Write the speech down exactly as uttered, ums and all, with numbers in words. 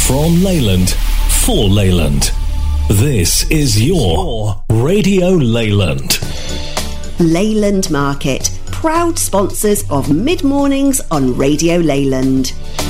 From Leyland, for Leyland. This is your Radio Leyland. Leyland Market, proud sponsors of Mid Mornings on Radio Leyland.